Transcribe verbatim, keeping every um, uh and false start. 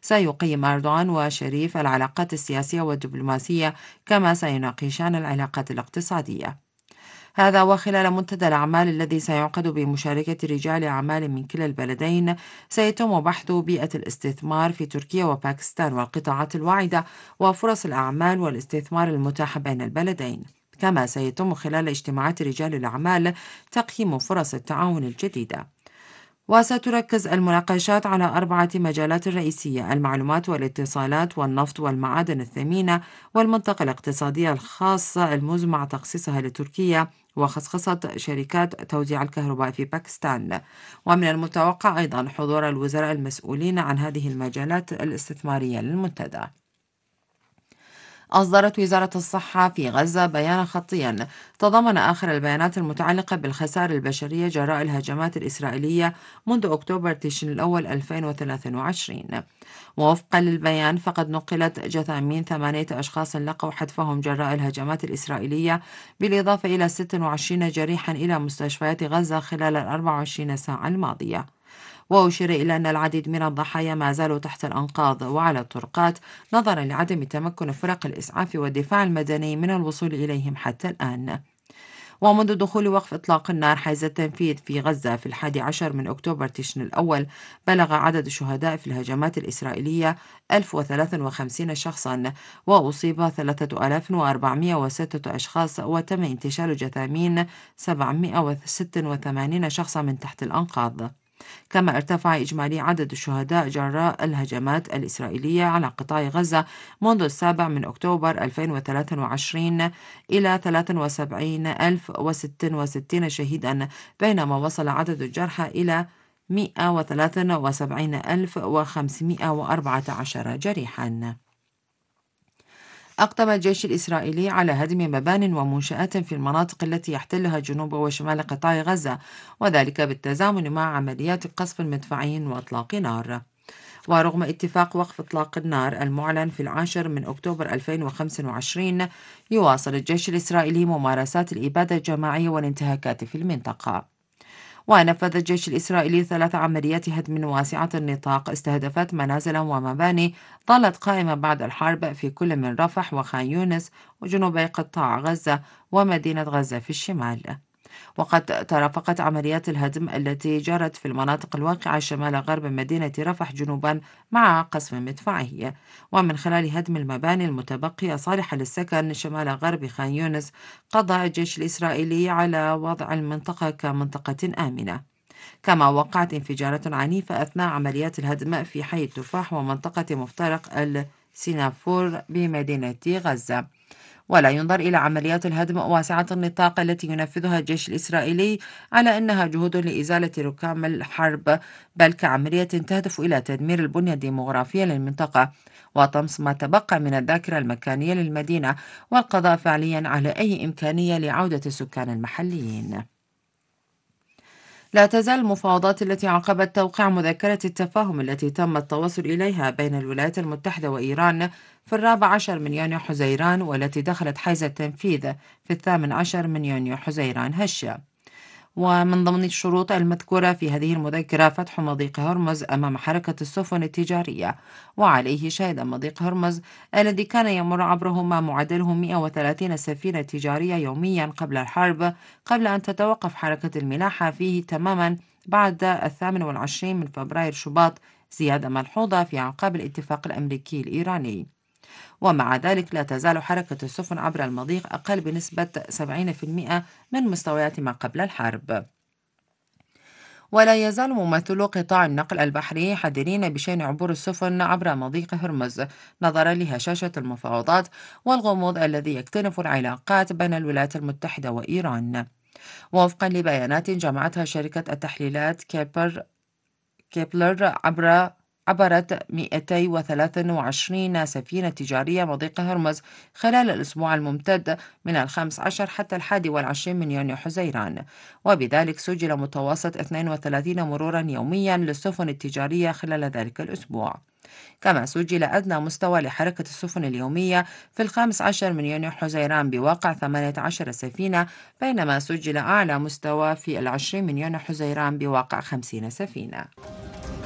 سيقيم أردوغان وشريف العلاقات السياسية والدبلوماسية، كما سيناقشان العلاقات الاقتصادية. هذا وخلال منتدى الأعمال الذي سيعقد بمشاركة رجال أعمال من كلا البلدين، سيتم بحث بيئة الاستثمار في تركيا وباكستان والقطاعات الواعدة وفرص الأعمال والاستثمار المتاحة بين البلدين. كما سيتم خلال اجتماعات رجال الأعمال تقييم فرص التعاون الجديدة. وستركز المناقشات على أربعة مجالات رئيسية: المعلومات والاتصالات والنفط والمعادن الثمينة والمنطقة الاقتصادية الخاصة المزمع تخصيصها لتركيا وخصخصة شركات توزيع الكهرباء في باكستان. ومن المتوقع أيضا حضور الوزراء المسؤولين عن هذه المجالات الاستثمارية للمنتدى. أصدرت وزارة الصحة في غزة بيانا خطيا تضمن آخر البيانات المتعلقة بالخسائر البشرية جراء الهجمات الإسرائيلية منذ أكتوبر تشرين الأول ألفين وثلاثة وعشرين. ووفقا للبيان، فقد نقلت جثامين ثمانية أشخاص لقوا حتفهم جراء الهجمات الإسرائيلية، بالإضافة إلى ستة وعشرين جريحا إلى مستشفيات غزة خلال الأربع وعشرين ساعة الماضية. وأشير إلى أن العديد من الضحايا ما زالوا تحت الأنقاض وعلى الطرقات، نظرا لعدم تمكن فرق الإسعاف والدفاع المدني من الوصول إليهم حتى الآن. ومنذ دخول وقف إطلاق النار حيز التنفيذ في غزة في الحادي عشر من أكتوبر تشرين الأول، بلغ عدد الشهداء في الهجمات الإسرائيلية ألف وثلاثة وخمسين شخصا، وأصيب ثلاثة آلاف وأربعمائة وستة أشخاص، وتم انتشال جثامين سبعمائة وستة وثمانين شخصا من تحت الأنقاض. كما ارتفع إجمالي عدد الشهداء جراء الهجمات الإسرائيلية على قطاع غزة منذ السابع من أكتوبر ألفين وثلاثة وعشرين إلى ثلاثة وسبعين ألف وستة وستين شهيدا، بينما وصل عدد الجرحى إلى مئة وثلاثة وسبعين ألف وخمسمائة وأربعة عشر جريحا. أقدم الجيش الإسرائيلي على هدم مبان ومنشآت في المناطق التي يحتلها جنوب وشمال قطاع غزة، وذلك بالتزامن مع عمليات قصف مدفعي وإطلاق نار. ورغم اتفاق وقف إطلاق النار المعلن في العاشر من أكتوبر ألفين وخمسة وعشرين، يواصل الجيش الإسرائيلي ممارسات الإبادة الجماعية والانتهاكات في المنطقة. ونفذ الجيش الإسرائيلي ثلاث عمليات هدم واسعة النطاق استهدفت منازل ومباني ظلت قائمة بعد الحرب في كل من رفح وخان يونس وجنوبي قطاع غزة ومدينة غزة في الشمال. وقد ترافقت عمليات الهدم التي جرت في المناطق الواقعة شمال غرب مدينة رفح جنوبا مع قصف مدفعي، ومن خلال هدم المباني المتبقية صالحة للسكن شمال غرب خان يونس، قضى الجيش الإسرائيلي على وضع المنطقة كمنطقة آمنة. كما وقعت انفجارات عنيفة أثناء عمليات الهدم في حي التفاح ومنطقة مفترق السينافور بمدينة غزة. ولا ينظر إلى عمليات الهدم واسعة النطاق التي ينفذها الجيش الإسرائيلي على أنها جهود لإزالة ركام الحرب، بل كعملية تهدف إلى تدمير البنية الديمغرافية للمنطقة وطمس ما تبقى من الذاكرة المكانية للمدينة، والقضاء فعليا على أي إمكانية لعودة السكان المحليين. لا تزال المفاوضات التي عقبت توقيع مذكرة التفاهم التي تم التوصل إليها بين الولايات المتحدة وإيران في الرابع عشر من يونيو حزيران، والتي دخلت حيز التنفيذ في الثامن عشر من يونيو حزيران هش. ومن ضمن الشروط المذكورة في هذه المذكرة فتح مضيق هرمز أمام حركة السفن التجارية، وعليه شهد مضيق هرمز الذي كان يمر عبره ما معدله مئة وثلاثين سفينة تجارية يوميا قبل الحرب، قبل أن تتوقف حركة الملاحة فيه تماما بعد الثامن والعشرين من فبراير شباط، زيادة ملحوظة في أعقاب الاتفاق الأمريكي الإيراني. ومع ذلك لا تزال حركة السفن عبر المضيق أقل بنسبة سبعين بالمئة من مستويات ما قبل الحرب. ولا يزال ممثلو قطاع النقل البحري حذرين بشأن عبور السفن عبر مضيق هرمز، نظرا لهشاشة المفاوضات والغموض الذي يكتنف العلاقات بين الولايات المتحدة وإيران. ووفقا لبيانات جمعتها شركة التحليلات كيبر كيبلر، عبر عبرت مئتين وثلاثة وعشرين سفينة تجارية مضيق هرمز خلال الأسبوع الممتد من الخامس عشر حتى الحادي والعشرين من يونيو حزيران، وبذلك سجل متوسط اثنين وثلاثين مرورا يوميا للسفن التجارية خلال ذلك الأسبوع. كما سجل أدنى مستوى لحركة السفن اليومية في الخامس عشر من يونيو حزيران بواقع ثمانية عشر سفينة، بينما سجل أعلى مستوى في العشرين من يونيو حزيران بواقع خمسين سفينة.